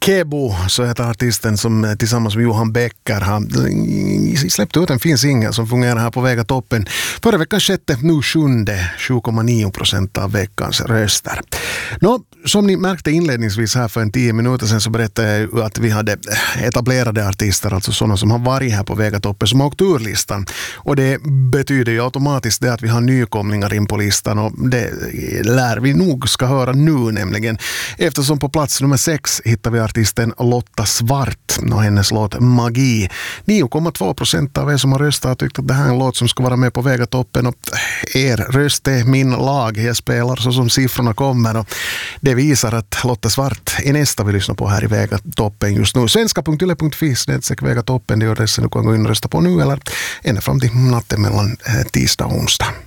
Kebo, så heter artisten som tillsammans med Johan Becker har släppt ut en fin singel som fungerar här på Vega toppen. Förra veckan sjätte, nu sjunde, 7,9% av veckans röster. Nå, som ni märkte inledningsvis här för 10 minuter sedan så berättade jag ju att vi hade etablerade artister, alltså sådana som har varit här på Vega toppen, som har åkt ur listan. Och det betyder ju automatiskt det att vi har nykomlingar in på listan, och det lär vi nog ska höra nu nämligen. Eftersom på plats nummer 6 hittar vi artisten Lotta Svart och hennes låt Magi. 9,2% av er som har röstat har tyckt att det här är en låt som ska vara med på Vega toppen, och er röst är min lag. Jag spelar så som siffrorna kommer, och det visar att Lotta Svart är nästa vi lyssnar på här i Vega toppen just nu. Svenska.yle.fi/Vega toppen, det är adressen du kan gå in och rösta på nu eller ända fram till natten mellan tisdag och onsdag.